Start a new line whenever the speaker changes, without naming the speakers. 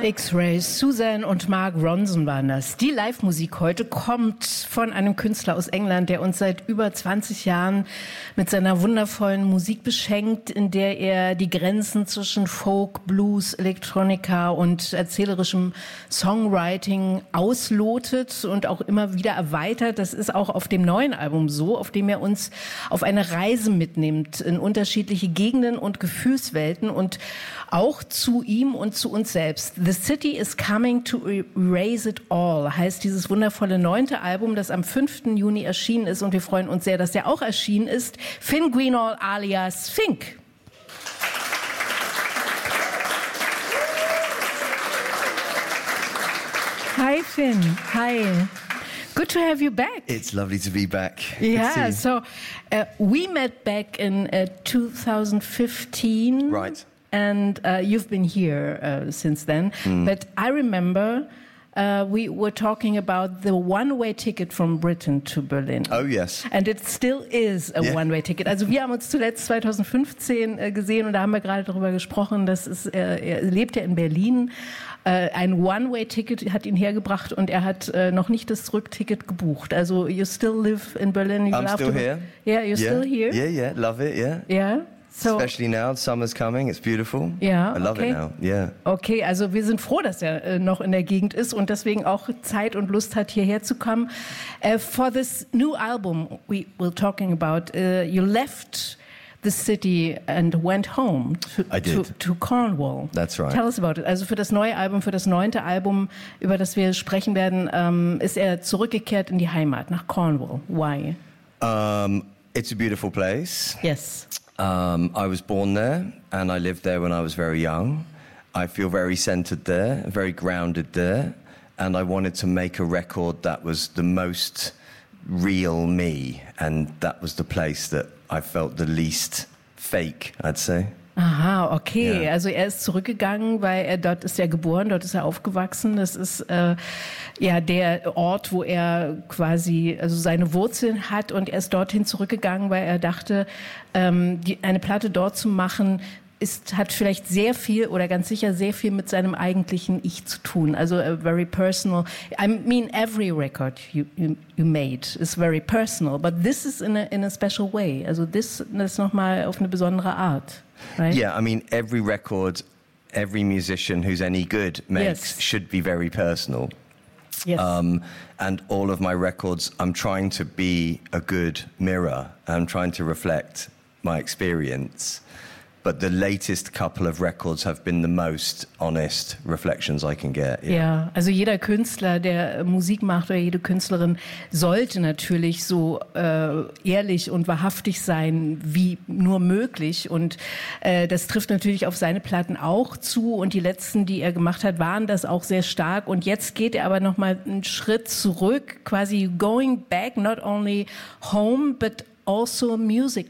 X-Rays, Susan und Mark Ronson waren das. Die Live-Musik heute kommt von einem Künstler aus England, der uns seit über 20 Jahren mit seiner wundervollen Musik beschenkt, in der er die Grenzen zwischen Folk, Blues, Electronica und erzählerischem Songwriting auslotet und auch immer wieder erweitert. Das ist auch auf dem neuen Album so, auf dem er uns auf eine Reise mitnimmt in unterschiedliche Gegenden und Gefühlswelten und auch zu ihm und zu uns selbst. The City is Coming to Erase It All heißt dieses wundervolle 9. Album, das am 5. Juni erschienen ist, und wir freuen uns sehr, dass der auch erschienen ist. Finn Greenall alias Fink. Hi Finn, hi. Good to have you back.
It's lovely to be back.
Yeah, so we met back in 2015.
Right.
And you've been here since then. But I remember we were talking about the one-way ticket from Britain to Berlin.
Oh, yes.
And it still is a one-way ticket. Also wir haben uns zuletzt 2015 gesehen und da haben wir gerade darüber gesprochen, dass er lebt ja in Berlin. Ein One-Way-Ticket hat ihn hergebracht und er hat noch nicht das Rückticket gebucht. Also you still live in Berlin.
I'm still here.
Yeah, you're still here?
Yeah, love it, yeah.
Yeah. So,
especially now, summer's coming, it's beautiful.
Yeah,
I love it now, yeah.
Okay, also wir sind froh, dass er noch in der Gegend ist und deswegen auch Zeit und Lust hat, hierher zu kommen. For this new album we were talking about, you left the city and went home to Cornwall.
That's right.
Tell us about it. Also für das neue Album, für das 9. Album, über das wir sprechen werden, ist er zurückgekehrt in die Heimat, nach Cornwall. Why?
It's a beautiful place.
Yes.
I was born there and I lived there when I was very young. I feel very centered there, very grounded there, and I wanted to make a record that was the most real me, and that was the place that I felt the least fake, I'd say.
Aha, okay.
Ja.
Also er ist zurückgegangen, weil dort ist er geboren, dort ist er aufgewachsen. Das ist ja der Ort, wo er quasi also seine Wurzeln hat, und er ist dorthin zurückgegangen, weil er dachte, eine Platte dort zu machen, hat vielleicht sehr viel oder ganz sicher sehr viel mit seinem eigentlichen Ich zu tun. Also very personal. I mean, every record you made is very personal, but this is in a special way. Also das nochmal auf eine besondere Art. Right?
Yeah, I mean, every record, every musician who's any good makes should be very personal.
Yes.
And all of my records, I'm trying to be a good mirror. I'm trying to reflect my experience. But the latest couple of records have been the most honest reflections I can get. Yeah.
Ja, also jeder Künstler, der Musik macht, oder jede Künstlerin sollte natürlich so ehrlich und wahrhaftig sein wie nur möglich. Und das trifft natürlich auf seine Platten auch zu. Und die letzten, die er gemacht hat, waren das auch sehr stark. Und jetzt geht er aber noch mal einen Schritt zurück, quasi going back, not only home, but also music